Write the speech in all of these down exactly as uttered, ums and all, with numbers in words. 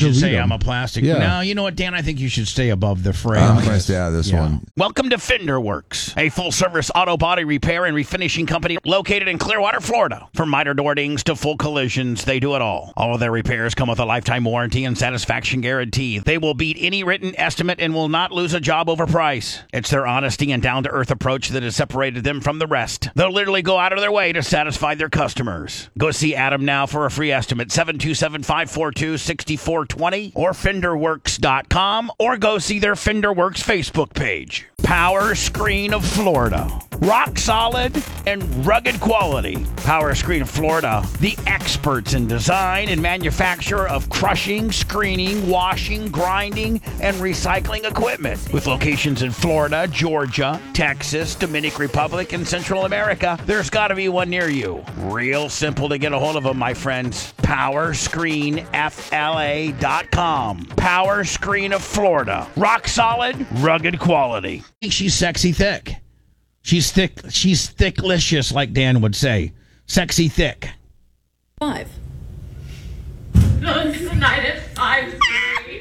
should say them. I'm a plastic. Yeah. No, you know what, Dan? I think you should stay above the fray. I'm going to stay out of this Yeah. one. Welcome to Fenderworks, a full-service auto body repair and refinishing company located in Clearwater, Florida. From miter door dings to full collisions, they do it all. All of their repairs come with a lifetime warranty and satisfaction guarantee. They will beat any written estimate and will not lose a job over price. It's their honesty and down-to-earth approach that has separated them from the rest. They'll literally go out of their way to satisfy their customers. Go see Adam now for a free estimate, seven two seven, five four two, six four two zero or fender works dot com, or go see their Fenderworks Facebook page. Power Screen of Florida. Rock solid and rugged quality. Power Screen of Florida, the experts in design and manufacture of crushing, screening, washing, grinding, and recycling equipment. With locations in Florida, Georgia, Texas, Dominican Republic, and Central America, there's got to be one near you. Real simple to get a hold of them, my friends. power screen f l a dot com. Power Screen of Florida. Rock solid, rugged quality. I think she's sexy thick. She's thick. She's thicklicious, like Dan would say. Sexy thick. Five. No, tonight at five thirty.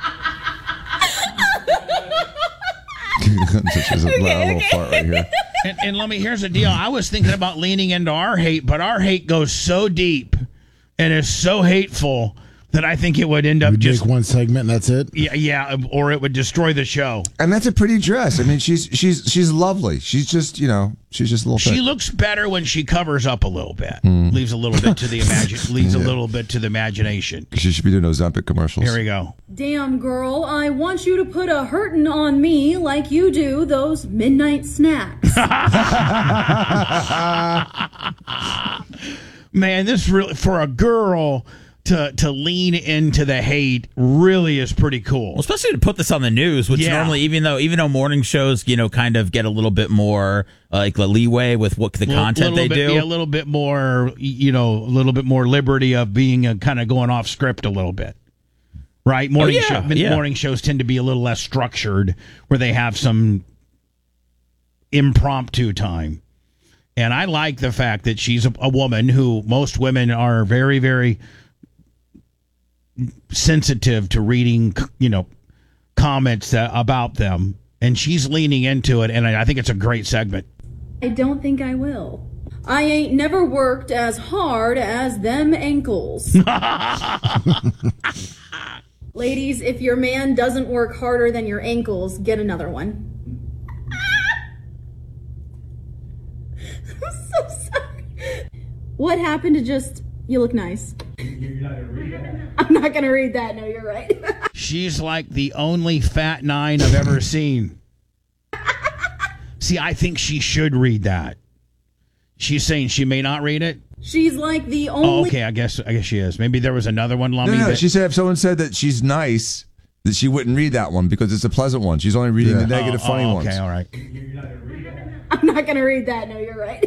She's a Okay, little okay. fart right here. And, and let me, here's the deal. I was thinking about leaning into our hate, but our hate goes so deep and is so hateful that I think it would end up We'd just make one segment and that's it. yeah, yeah, or it would destroy the show. And that's a pretty dress. I mean, she's she's she's lovely. She's just, you know, she's just a little She thick. looks better when she covers up a little bit. Leaves a little bit to the imagine. Leaves a Yeah. little bit to the imagination. She should be doing those Ozempic commercials. Here we go. Damn, girl, I want you to put a hurtin' on me like you do those midnight snacks. Man, this really for a girl to to lean into the hate really is pretty cool. Well, especially to put this on the news, which Yeah. normally, even though even though morning shows, you know, kind of get a little bit more uh, like the leeway with what the Little- content little they bit, do. yeah, a little bit more, you know, a little bit more liberty of being a, kind of going off script a little bit. Right? Morning, Oh, yeah, show, yeah. morning shows tend to be a little less structured, where they have some impromptu time. And I like the fact that she's a, a woman who most women are very, very sensitive to reading, you know, comments that, about them. And she's leaning into it, and I, I think it's a great segment. I don't think I will. I ain't never worked as hard as them ankles. Ladies, if your man doesn't work harder than your ankles, get another one. I'm so sorry. What happened to just, you look nice? I'm not going to read that. No, you're right. She's like the only fat nine I've ever seen. See, I think she should read that. She's saying she may not read it. She's like the only... Oh, okay, I guess I guess she is. Maybe there was another one, No, Lummy. no, that- she said if someone said that she's nice, that she wouldn't read that one because it's a pleasant one. She's only reading Yeah. the negative, Oh, funny oh, ones. okay, all right. I'm not going to read that. No, you're right.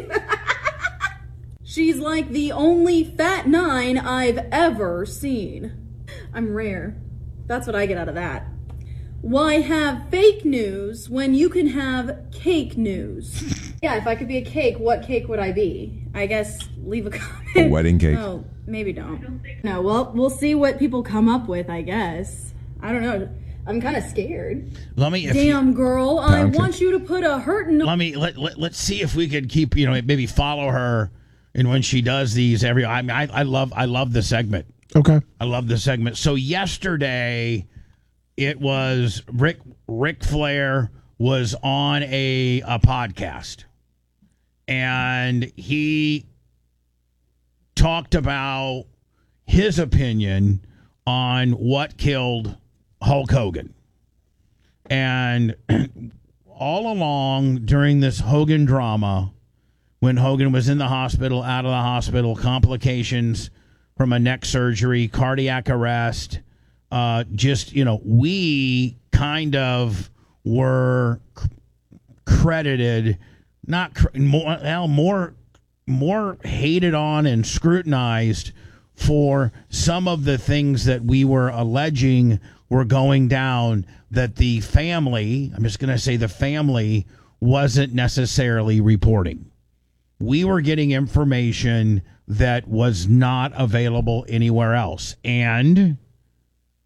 She's like the only fat nine I've ever seen. I'm rare. That's what I get out of that. Why have fake news when you can have cake news? Yeah, if I could be a cake, what cake would I be? I guess leave a comment. A wedding cake. Oh, maybe don't. No, well, we'll see what people come up with, I guess. I don't know. I'm kind of scared. Lummy, if you, Damn, girl, I Pound want you to put a hurtin'. Lummy, let, let let's see if we could keep, you know, maybe follow her, and when she does these every, I mean, I, I love I love the segment. Okay. I love the segment. So yesterday, it was Rick Ric Flair was on a a podcast, and he talked about his opinion on what killed Hulk Hogan. And all along during this Hogan drama, when Hogan was in the hospital, out of the hospital, complications from a neck surgery, cardiac arrest, uh, just, you know, we kind of were c- credited, not cr- more, well, more, more hated on and scrutinized for some of the things that we were alleging were going down, that the family, I'm just going to say the family, wasn't necessarily reporting. We were getting information that was not available anywhere else. And